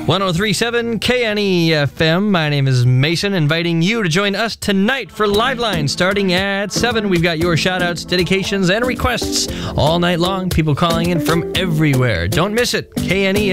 1037 KNE FM. My name is Mason, inviting you to join us tonight for Live Line starting at 7. We've got your shout-outs, dedications, and requests all night long. People calling in from everywhere. Don't miss it. KNE